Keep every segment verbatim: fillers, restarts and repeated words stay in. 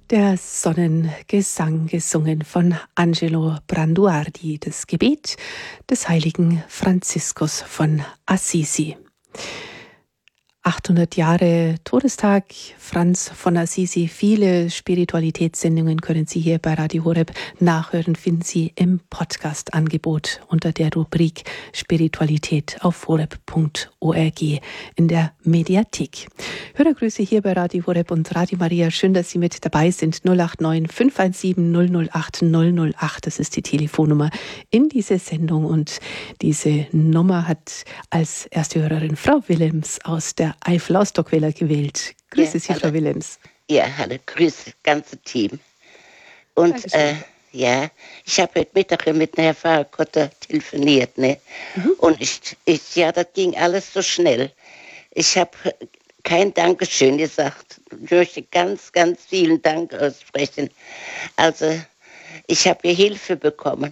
Der Sonnengesang, gesungen von Angelo Branduardi, das Gebet des heiligen Franziskus von Assisi. achthundert Jahre Todestag Franz von Assisi. Viele Spiritualitätssendungen können Sie hier bei Radio Horeb nachhören, finden Sie im Podcast-Angebot unter der Rubrik Spiritualität auf horeb punkt org in der Mediathek. Hörergrüße hier bei Radio Horeb und Radio Maria. Schön, dass Sie mit dabei sind. null acht neun fünf eins sieben null null acht null null acht, das ist die Telefonnummer in diese Sendung. Und diese Nummer hat als erste Hörerin Frau Willems aus der Eifel aus Stockweiler gewählt. Grüße ja, Sie, hallo. Frau Willems. Ja, hallo, grüße, ganze Team. Und äh, ja, ich habe heute Mittag mit Herrn Pfarrer Kotter telefoniert, ne? Mhm. Und ich, ich, ja, das ging alles so schnell. Ich habe kein Dankeschön gesagt. Ich möchte ganz, ganz vielen Dank aussprechen. Also, ich habe hier Hilfe bekommen.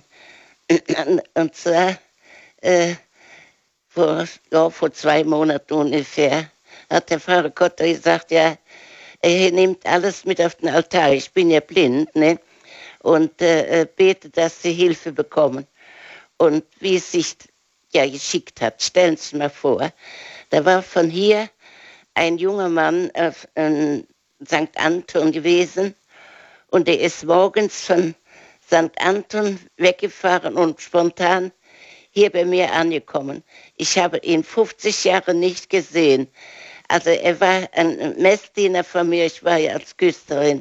Und zwar äh, vor, ja, vor zwei Monaten ungefähr hat der Pfarrer Kotter gesagt, ja, er nimmt alles mit auf den Altar. Ich bin ja blind, ne? Und äh, bete, dass sie Hilfe bekommen. Und wie es sich ja geschickt hat, stellen Sie sich mal vor, da war von hier ein junger Mann auf äh, Sankt Anton gewesen und der ist morgens von Sankt Anton weggefahren und spontan hier bei mir angekommen. Ich habe ihn fünfzig Jahre nicht gesehen. Also er war ein Messdiener von mir, ich war ja als Küsterin.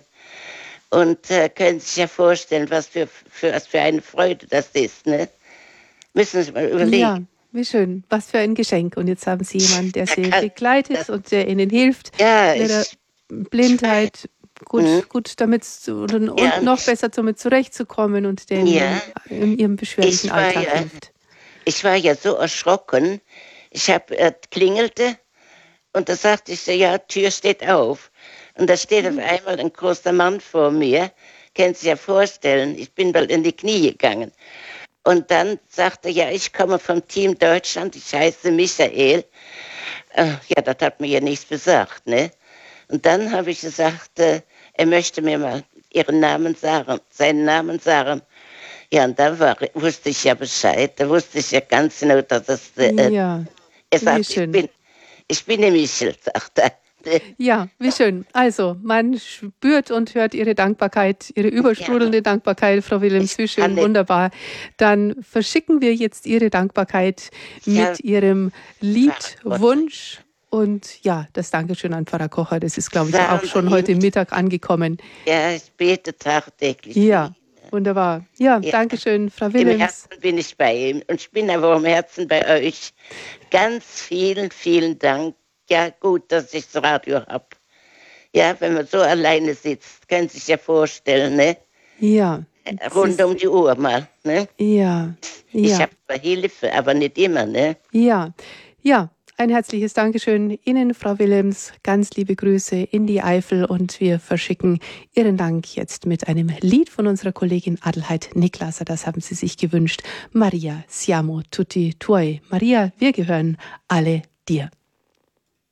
Und äh, können Sie sich ja vorstellen, was für, für, was für eine Freude das ist, ne? Müssen Sie mal überlegen. Ja, wie schön, was für ein Geschenk. Und jetzt haben Sie jemanden, der Sie begleitet das, und der Ihnen hilft, ja, Ihrer ich, Blindheit gut, mhm. gut damit zu, und, ja, und noch ich, besser damit zurechtzukommen und der ja, in Ihrem beschwerlichen Alltag ja, hilft. Ich war ja so erschrocken, ich habe äh, klingelte und da sagte ich so, ja, Tür steht auf. Und da steht mhm. auf einmal ein großer Mann vor mir, können Sie sich ja vorstellen, ich bin bald in die Knie gegangen. Und dann sagte er, ja, ich komme vom Team Deutschland, ich heiße Michael. Äh, ja, das hat mir ja nichts gesagt, ne? Und dann habe ich gesagt, äh, er möchte mir mal Ihren Namen sagen, seinen Namen sagen. Ja, und da war, wusste ich ja Bescheid, da wusste ich ja ganz genau, dass es... Äh, ja, er sagt, ich bin, ich bin der Michel, sagt er. Ja, wie schön. Also, man spürt und hört Ihre Dankbarkeit, Ihre übersprudelnde ja. Dankbarkeit, Frau Willems, wie schön, wunderbar. Dann verschicken wir jetzt Ihre Dankbarkeit ja. mit Ihrem Liedwunsch. Und ja, das Dankeschön an Pfarrer Kocher, das ist, glaube ich, auch schon heute Mittag angekommen. Ja, ich bete tagtäglich. Ja, wunderbar. Ja, ja. Dankeschön, Frau Willems. Im Herzen bin ich bei ihm und ich bin aber im Herzen bei euch. Ganz vielen, vielen Dank. Ja, gut, dass ich das Radio habe. Ja, wenn man so alleine sitzt, können Sie sich ja vorstellen, ne? Ja. Rund um die Uhr mal, ne? Ja. Ich ja. habe zwar Hilfe, aber nicht immer, ne? Ja. Ja. Ein herzliches Dankeschön Ihnen, Frau Willems. Ganz liebe Grüße in die Eifel und wir verschicken Ihren Dank jetzt mit einem Lied von unserer Kollegin Adelheid Niklaser. Das haben Sie sich gewünscht. Maria, siamo tutti tuoi. Maria, wir gehören alle dir.